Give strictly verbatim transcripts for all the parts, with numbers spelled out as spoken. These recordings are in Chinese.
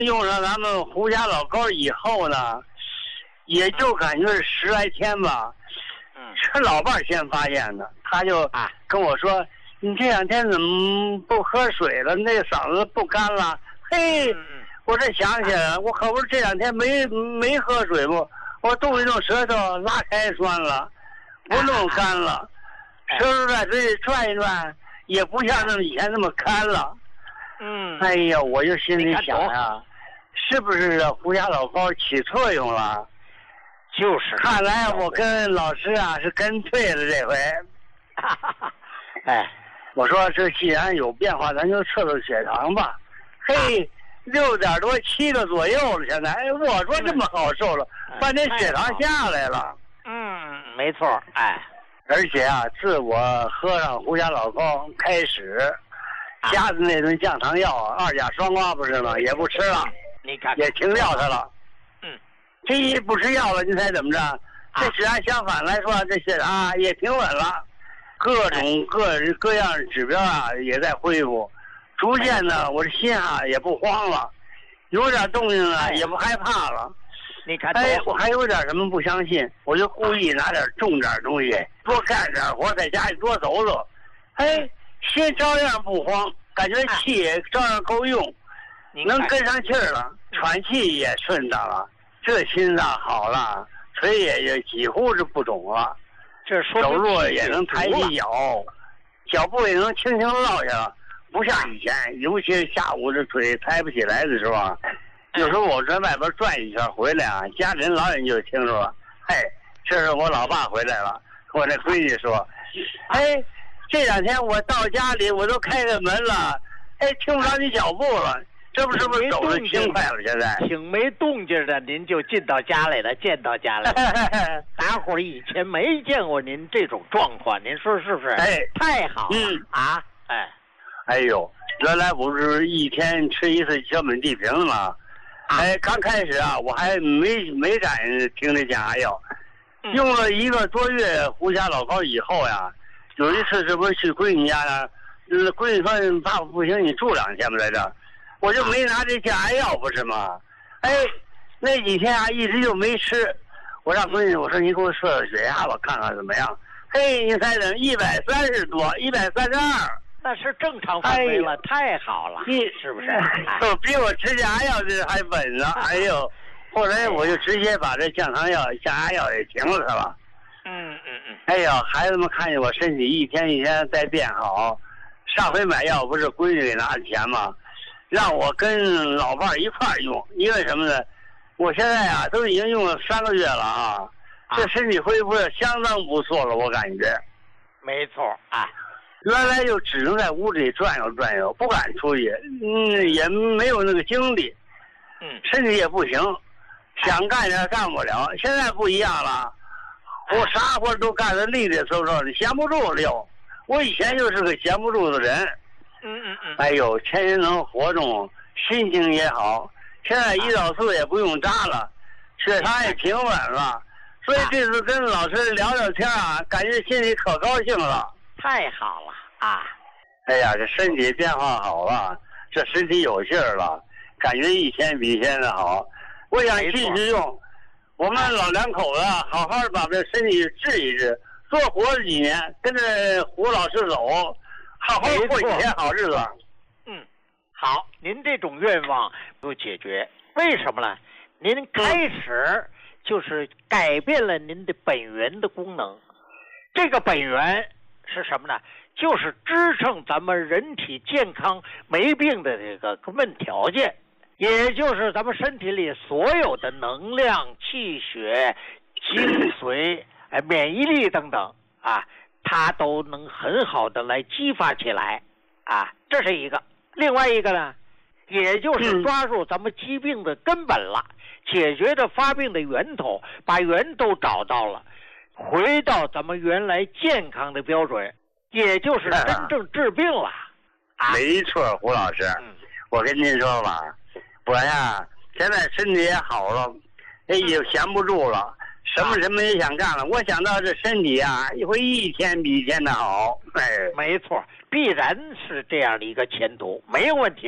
用上咱们胡家老膏以后呢，也就感觉是十来天吧。 嗯， 是老伴儿先发现的，他就啊跟我说：“你这两天怎么不喝水了？那嗓子不干了？”嘿， 嗯嗯我这想起来了，我可不是这两天没没喝水不？我动一动舌头，拉开栓了，不弄干了，舌头在嘴里转一转，也不像那么以前那么干了。 嗯， 哎呀，我就心里想呀，是不是胡家老膏起作用了？ 就是。 看来我跟老师啊是跟对了这回。 哈哈哈，哎， 我说这既然有变化，咱就测测血糖吧。嘿，六点多七个左右了，现在。哎，我说这么好受了，半天血糖下来了。 嗯，没错，哎。 而且啊，自我喝上胡家老膏开始，加的那顿降糖药二甲双胍不是吗？也不吃了， 你看也停掉它了。 嗯， 这一不吃药了，您猜怎么着？这血压相反来说，这血糖也平稳了，各种各各样指标啊也在恢复，逐渐的我这心啊也不慌了，有点动静啊也不害怕了。 你看， 哎，我还有点什么不相信，我就故意拿点重点东西，多干点活，在家里多走走。哎，心照样不慌，感觉气也照样够用，能跟上气儿了，喘气也顺当了，这心脏好了，腿也也几乎是不肿了， 这说走路也能抬起脚，脚步也能轻轻落下了，不像以前，尤其是下午这腿抬不起来的时候。有时候我在外边转一圈回来啊，家里人老远就听着了。嘿，这是我老爸回来了。我那闺女说：“哎，这两天我到家里我都开开门了，哎，听不着你脚步了，这不是不是走得轻快了？现在挺没动静的，您就进到家来了，见到家来了。大伙儿以前没见过您这种状况，您说是不是？ 哎， 太好了， 嗯啊，哎， 哎呦，原来不是一天吃一次小本地平吗？”哎，刚开始啊，我还没没敢听这降压药，用了一个多月胡家老膏以后呀，有一次这不是去闺女家呢，呃，闺女说爸爸不行，你住两天吧在这，我就没拿这降压药不是吗？哎，那几天啊一直就没吃，我让闺女我说你给我测测血压吧，看看怎么样。嘿，你猜怎么？一百三十多，一百三十二。 那是正常范围了，哎、太好了，是不是？ 都比我吃降压药这还稳了。哎呦，后来我就直接把这降糖药、降压药也停了它了。 嗯嗯嗯。 哎呀，孩子们看见我身体一天一天在变好。上回买药不是闺女给拿的钱吗？让我跟老伴一块儿用，因为什么呢？我现在啊都已经用了三个月了啊，这身体恢复的相当不错了，我感觉。 没错啊。 原来就只能在屋里转悠转悠，不敢出去，嗯，也没有那个精力， 嗯， 身体也不行，想干点干不了。现在不一样了，我啥活都干得利利索索的，闲不住了又。我以前就是个闲不住的人， 嗯嗯嗯。 哎呦，天天能活动，心情也好。现在胰岛素也不用扎了，血糖也平稳了，所以这次跟老师聊聊天啊，感觉心里可高兴了。 太好了啊！ 哎呀，这身体变化好了，这身体有劲儿了，感觉一天比一天的好。我想继续用，我们老两口子好好的把这身体治一治，多活了几年，跟着胡老师走，好好过几天好日子。 嗯，好，您这种愿望不解决，为什么呢？您开始就是改变了您的本源的功能，这个本源是什么呢？就是支撑咱们人体健康没病的这个根本条件，也就是咱们身体里所有的能量、气血、精髓、哎免疫力等等啊，它都能很好的来激发起来啊，这是一个。另外一个呢，也就是抓住咱们疾病的根本了，解决这发病的源头，把源头找到了，回到咱们原来健康的标准，也就是真正治病了。啊、 没错，胡老师，嗯、我跟您说吧，我呀现在身体也好了，哎也闲不住了，什么什么也想干了。我想到这身体啊，会一天比一天的好。哎， 没错，必然是这样的一个前途，没有问题了。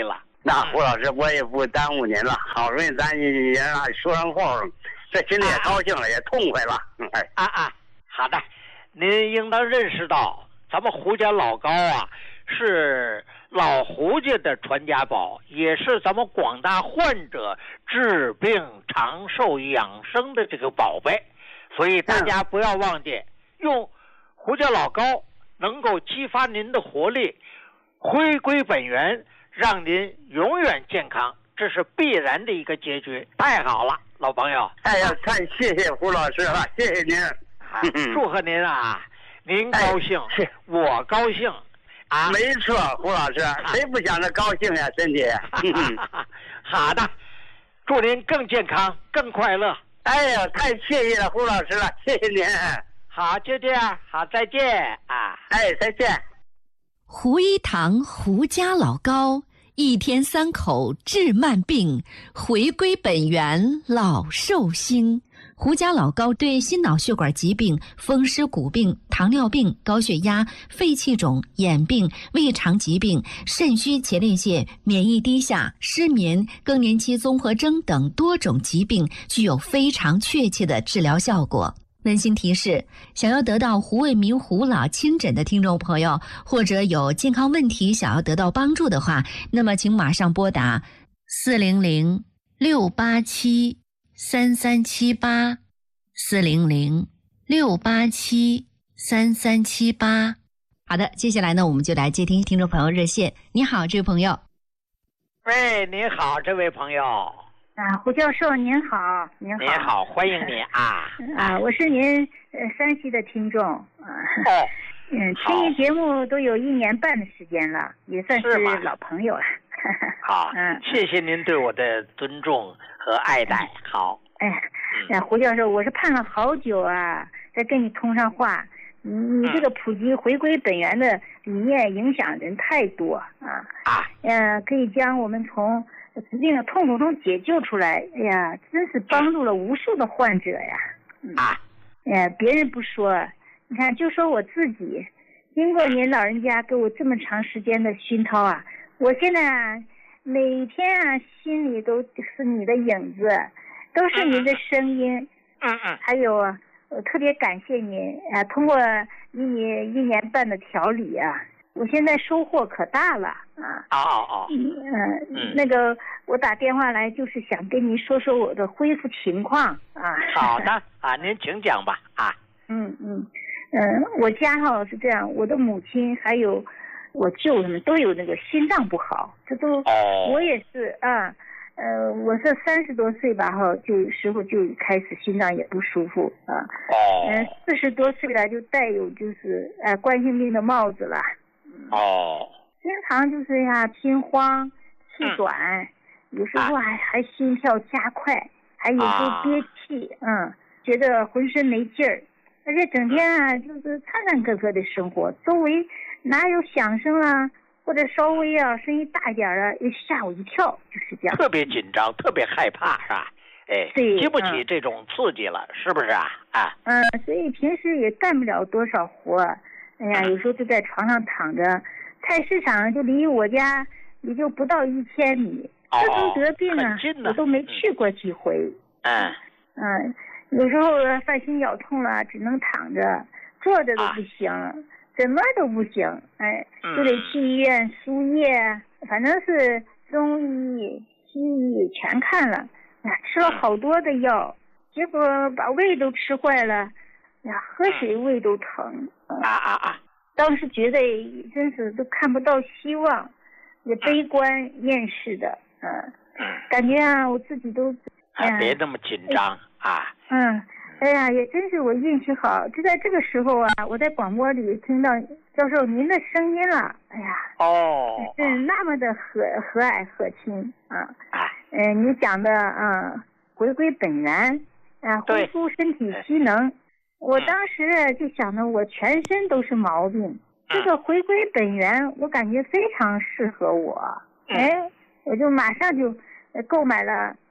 那胡老师，我也不耽误您了，好容易咱也说上话，这心里也高兴了，啊、也痛快了。哎， 啊啊，好的，您应当认识到，咱们胡家老高啊，是老胡家的传家宝，也是咱们广大患者治病长寿养生的这个宝贝，所以大家不要忘记用胡家老高，能够激发您的活力，回归本源。让您永远健康，这是必然的一个结局。太好了，老朋友！ 哎呀，太谢谢胡老师了，谢谢您， 祝贺您啊！您高兴， 哎、 我高兴啊！ 没错，胡老师，谁不想着高兴呀？身体。 好的，祝您更健康、更快乐。 哎呀，太谢谢了，胡老师了，谢谢您。 好，就这样，好，再见啊！ 哎，再见。 胡一堂胡家老高，一天三口治慢病，回归本源老寿星。胡家老高对心脑血管疾病、风湿骨病、糖尿病、高血压、肺气肿、眼病、胃肠疾病、肾虚前列腺、免疫低下、失眠、更年期综合征等多种疾病具有非常确切的治疗效果。温馨提示：想要得到胡卫民胡老亲诊的听众朋友，或者有健康问题想要得到帮助的话，那么请马上拨打四零零六八七三三七八四零零六八七三三七八。好的，接下来呢，我们就来接听听众朋友热线。你好，这位朋友。 喂，你好，这位朋友。 啊，胡教授您好，您好， 您好，欢迎你啊！ 啊，我是您呃山西的听众啊。 哦， 嗯，听您节目都有一年半的时间了，也算是老朋友了。 好，嗯，谢谢您对我的尊重和爱戴。好， 哎，哎，胡教授，我是盼了好久啊，才跟你通上话。你你这个普及回归本源的理念影响人太多啊啊，嗯、呃，可以将我们从疾病的痛苦中解救出来，哎呀，真是帮助了无数的患者呀！嗯、啊，哎，别人不说，你看，就说我自己，经过您老人家给我这么长时间的熏陶啊，我现在啊，每天啊，心里都是你的影子，都是您的声音，嗯嗯，还有啊，我特别感谢您啊，通过一年一年半的调理啊。我现在收获可大了啊！ 哦哦哦， 嗯嗯，那个我打电话来就是想跟您说说我的恢复情况啊。 好的啊，您请讲吧啊。 嗯嗯嗯，我家哈是这样，我的母亲还有我舅他们都有那个心脏不好，这都、哦、我也是啊。呃，我是三十多岁吧哈，就时候就开始心脏也不舒服啊。哦。嗯，四十多岁了就带有就是呃冠心病的帽子了。 哦， 经常就是呀，心慌、气短，嗯、有时候还、啊、还心跳加快，还有时候憋气，啊、嗯，觉得浑身没劲儿，而且整天啊就是颤颤巍巍的生活，周围哪有响声啊，或者稍微啊声音大一点啊，又吓我一跳，就是这样。 特别紧张，特别害怕，是吧？哎， 对， 经不起这种刺激了，嗯、是不是啊？啊， 嗯，所以平时也干不了多少活。哎呀，有时候就在床上躺着，菜市场就离我家也就不到一千米。 哦， 自从得病啊，我都没去过几回。 嗯嗯，有时候犯心绞痛了，只能躺着，坐着都不行，啊、怎么都不行。哎，就得去医院输液，反正是中医、西医全看了，呀，吃了好多的药，结果把胃都吃坏了。呀，喝水胃都疼啊啊啊！ 当时觉得真是都看不到希望，也悲观厌世的，嗯、呃，感觉啊，我自己都， 哎呀，别那么紧张啊。 嗯，哎呀，也真是我运气好，就在这个时候啊，我在广播里听到教授您的声音了，哎呀， 哦， 是那么的和和蔼和亲啊，啊，嗯、呃，你讲的啊，回归本源，啊，恢复身体机能。我当时就想着，我全身都是毛病，这个回归本源，我感觉非常适合我。哎，我就马上就购买了